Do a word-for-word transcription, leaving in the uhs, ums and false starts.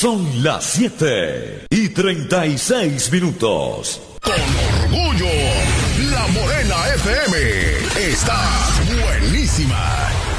Son las siete y treinta y seis minutos. Con orgullo, La Morena F M está buenísima.